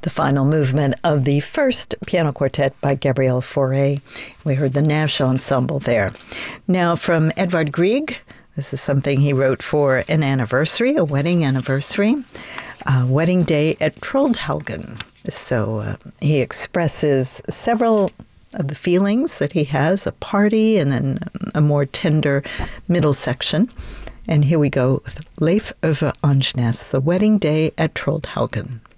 the final movement of the first piano quartet by Gabriel Fauré. We heard the Nash Ensemble there. Now from Edvard Grieg, this is something he wrote for an anniversary, a wedding anniversary, Wedding Day at Troldhaugen. So he expresses several of the feelings that he has, a party and then a more tender middle section. And here we go with Leif Ove Andsnes, The Wedding Day at Troldhaugen.